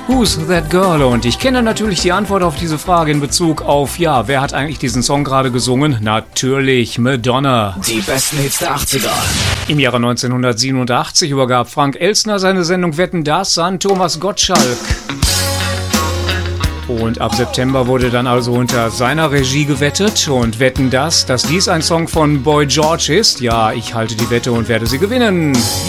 Who's That Girl? Und ich kenne natürlich die Antwort auf diese Frage in Bezug auf, ja, wer hat eigentlich diesen Song gerade gesungen? Natürlich Madonna. Die besten Hits der 80er. Im Jahre 1987 übergab Frank Elstner seine Sendung Wetten, dass an Thomas Gottschalk. Und ab September wurde dann also unter seiner Regie gewettet. Und wetten dass dies ein Song von Boy George ist? Ja, ich halte die Wette und werde sie gewinnen.